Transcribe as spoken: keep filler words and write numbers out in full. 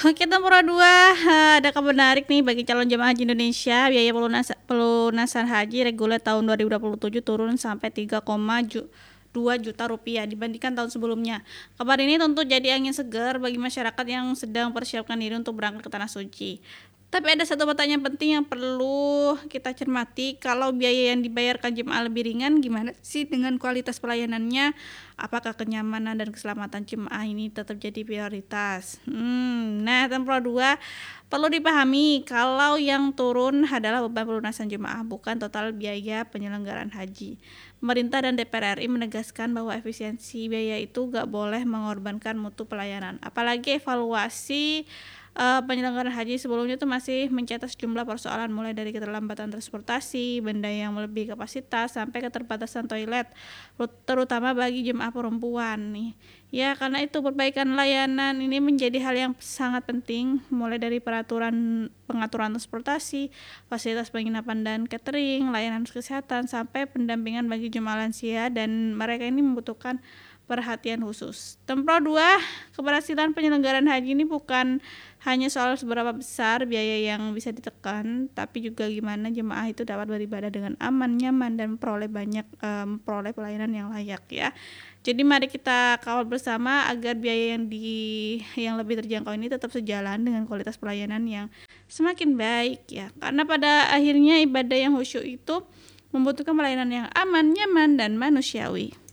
Oke, nomor dua, ada kabar menarik nih bagi calon jemaah haji Indonesia. Biaya pelunas pelunasan haji reguler tahun dua ribu dua puluh tujuh turun sampai tiga koma dua juta rupiah dibandingkan tahun sebelumnya. Kabar ini tentu jadi angin segar bagi masyarakat yang sedang persiapkan diri untuk berangkat ke Tanah Suci. Tapi ada satu pertanyaan penting yang perlu kita cermati, kalau biaya yang dibayarkan jemaah lebih ringan, gimana sih dengan kualitas pelayanannya? Apakah kenyamanan dan keselamatan jemaah ini tetap jadi prioritas? Hmm, nah, nomor dua, perlu dipahami kalau yang turun adalah beban pelunasan jemaah, bukan total biaya penyelenggaraan haji. Pemerintah dan D P R R I menegaskan bahwa efisiensi biaya itu gak boleh mengorbankan mutu pelayanan. Apalagi evaluasi Uh, penyelenggaraan haji sebelumnya tuh masih mencatat sejumlah persoalan, mulai dari keterlambatan transportasi, benda yang melebihi kapasitas, sampai keterbatasan toilet, terutama bagi jemaah perempuan nih. Ya, karena itu perbaikan layanan ini menjadi hal yang sangat penting, mulai dari peraturan pengaturan transportasi, fasilitas penginapan dan catering, layanan kesehatan, sampai pendampingan bagi jemaah lansia dan mereka ini membutuhkan perhatian khusus. Nomor dua, keberhasilan penyelenggaraan haji ini bukan hanya soal seberapa besar biaya yang bisa ditekan, tapi juga gimana jemaah itu dapat beribadah dengan aman, nyaman, dan memperoleh banyak um, memperoleh pelayanan yang layak ya. Jadi mari kita kawal bersama agar biaya yang di yang lebih terjangkau ini tetap sejalan dengan kualitas pelayanan yang semakin baik ya. Karena pada akhirnya ibadah yang khusyuk itu membutuhkan pelayanan yang aman, nyaman, dan manusiawi.